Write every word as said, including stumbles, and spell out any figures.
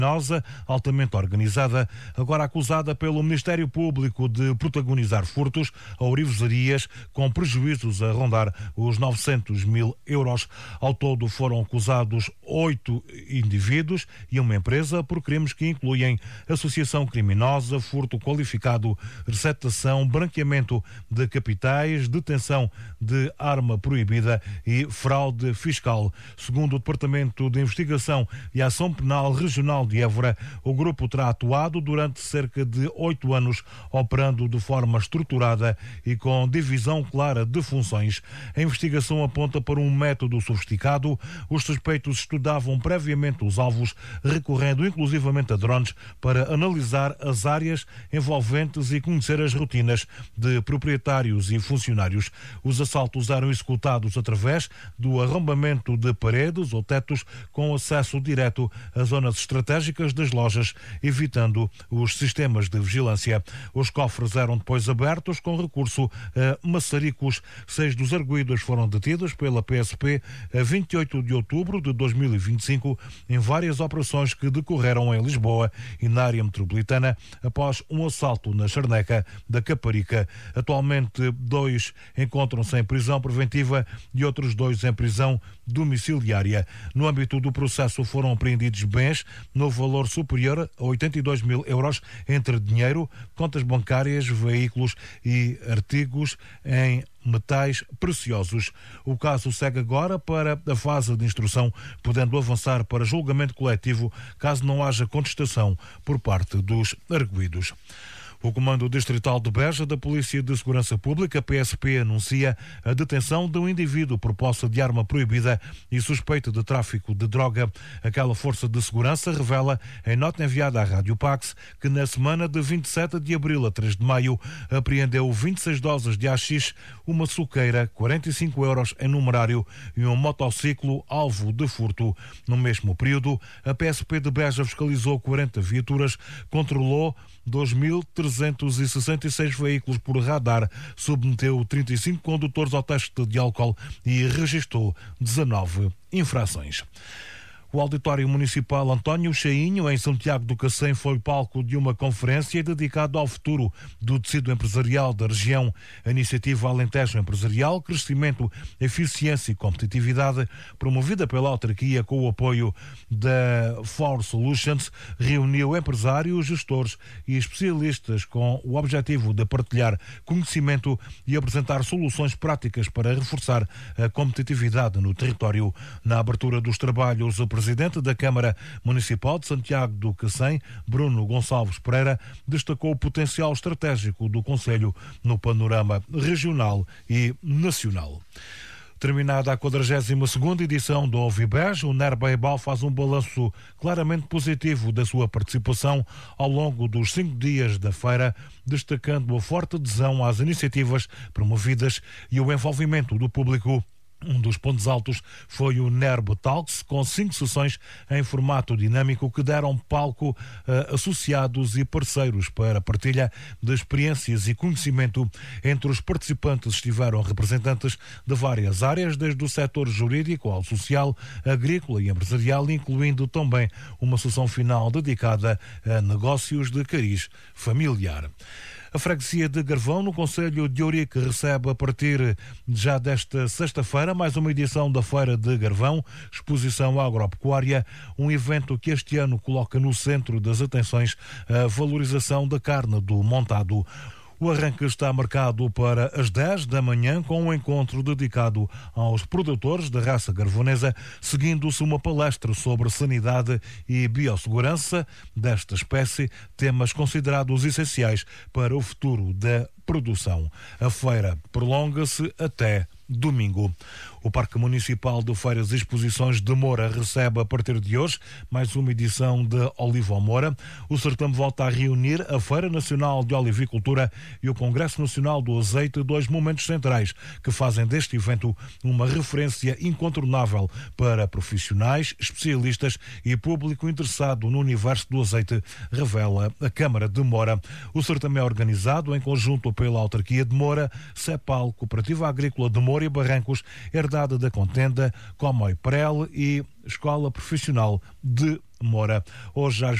criminosa altamente organizada, agora acusada pelo Ministério Público de protagonizar furtos a ourivesarias com prejuízos a rondar os novecentos mil euros. Ao todo foram acusados oito indivíduos e uma empresa por crimes que incluem associação criminosa, furto qualificado, receptação, branqueamento de capitais, detenção de arma proibida e fraude fiscal. Segundo o Departamento de Investigação e Ação Penal Regional de Évora, o grupo terá atuado durante cerca de oito anos, operando de forma estruturada e com divisão clara de funções. A investigação aponta para um método sofisticado. Os suspeitos estudavam previamente os alvos, recorrendo inclusivamente a drones para analisar as áreas envolventes e conhecer as rotinas de proprietários e funcionários. Os assaltos eram executados através do arrombamento de paredes ou tetos com acesso direto às zonas estratégicas das lojas, evitando os sistemas de vigilância. Os cofres eram depois abertos com recurso a maçaricos. Seis dos arguidos foram detidos pela P S P a vinte e oito de outubro de dois mil e vinte e cinco em várias operações que decorreram em Lisboa e na área metropolitana após um assalto na Charneca da Caparica. Atualmente, dois encontram-se em prisão preventiva e outros dois em prisão domiciliária. No âmbito do processo foram apreendidos bens no valor superior a oitenta e dois mil euros entre dinheiro, contas bancárias, veículos e artigos em metais preciosos. O caso segue agora para a fase de instrução, podendo avançar para julgamento coletivo caso não haja contestação por parte dos arguidos. O Comando Distrital de Beja da Polícia de Segurança Pública, P S P, anuncia a detenção de um indivíduo por posse de arma proibida e suspeito de tráfico de droga. Aquela força de segurança revela, em nota enviada à Rádio Pax, que na semana de vinte e sete de abril a três de maio apreendeu vinte e seis doses de haxixe, uma suqueira, quarenta e cinco euros em numerário e um motociclo alvo de furto. No mesmo período, a P S P de Beja fiscalizou quarenta viaturas, controlou dois mil trezentos e sessenta e seis veículos por radar, submeteu trinta e cinco condutores ao teste de álcool e registrou dezanove infrações. O Auditório Municipal António Chainho, em Santiago do Cacém, foi palco de uma conferência dedicada ao futuro do tecido empresarial da região. A iniciativa Alentejo Empresarial, Crescimento, Eficiência e Competitividade, promovida pela autarquia com o apoio da For Solutions, reuniu empresários, gestores e especialistas com o objetivo de partilhar conhecimento e apresentar soluções práticas para reforçar a competitividade no território. Na abertura dos trabalhos, o Presidente da Câmara Municipal de Santiago do Cacém, Bruno Gonçalves Pereira, destacou o potencial estratégico do concelho no panorama regional e nacional. Terminada a quadragésima segunda edição do Ovibeja, o Nerbeibal faz um balanço claramente positivo da sua participação ao longo dos cinco dias da feira, destacando a forte adesão às iniciativas promovidas e o envolvimento do público. Um dos pontos altos foi o Nerbe Talks, com cinco sessões em formato dinâmico que deram palco a associados e parceiros para partilha de experiências e conhecimento. Entre os participantes estiveram representantes de várias áreas, desde o setor jurídico ao social, agrícola e empresarial, incluindo também uma sessão final dedicada a negócios de cariz familiar. A freguesia de Garvão, no concelho de Ourique, recebe a partir já desta sexta-feira mais uma edição da Feira de Garvão, exposição agropecuária, um evento que este ano coloca no centro das atenções a valorização da carne do montado. O arranque está marcado para as dez da manhã, com um encontro dedicado aos produtores da raça garvonesa, seguindo-se uma palestra sobre sanidade e biossegurança desta espécie, temas considerados essenciais para o futuro da produção. A feira prolonga-se até domingo. O Parque Municipal de Feiras e Exposições de Moura recebe a partir de hoje mais uma edição de Oliva ao Moura. O certame volta a reunir a Feira Nacional de Olivicultura e o Congresso Nacional do Azeite, dois momentos centrais que fazem deste evento uma referência incontornável para profissionais, especialistas e público interessado no universo do azeite, revela a Câmara de Moura. O certame é organizado em conjunto pela Autarquia de Moura, CEPAL, Cooperativa Agrícola de Moura e Barrancos, herdada da Contenda, Comoi Prel e Escola Profissional de Moura. Hoje, às